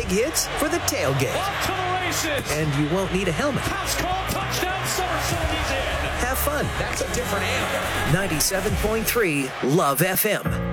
hits for the tailgate. Off to the races. And you won't need a helmet. House call, touchdown, somersault, he's in. Have fun. That's a different animal. 97.3 Love FM.